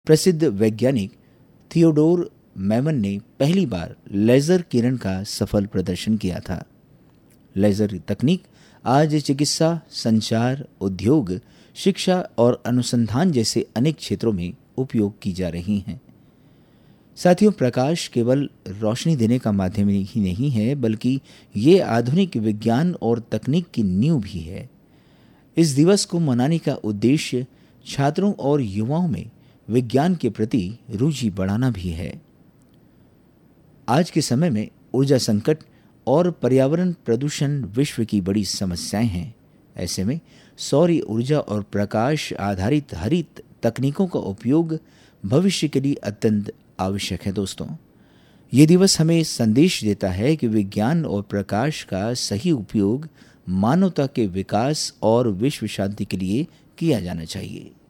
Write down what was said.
प्रसिद्ध वैज्ञानिक थियोडोर मैमन ने पहली बार लेज़र किरण का सफल प्रदर्शन किया था। लेज़र तकनीक आज चिकित्सा, संचार, उद्योग, शिक्षा और अनुसंधान जैसे अनेक क्षेत्रों में उपयोग की जा रही हैं। साथियों, प्रकाश केवल रोशनी देने का माध्यम ही नहीं है, बल्कि ये आधुनिक विज्ञान और तकनीक की नींव भी है। इस दिवस को मनाने का उद्देश्य छात्रों और युवाओं में विज्ञान के प्रति रुचि बढ़ाना भी है। आज के समय में ऊर्जा संकट और पर्यावरण प्रदूषण विश्व की बड़ी समस्याएं हैं। ऐसे में सौर ऊर्जा और प्रकाश आधारित हरित तकनीकों का उपयोग भविष्य के लिए अत्यंत आवश्यक है। दोस्तों, ये दिवस हमें संदेश देता है कि विज्ञान और प्रकाश का सही उपयोग मानवता के विकास और विश्व शांति के लिए किया जाना चाहिए।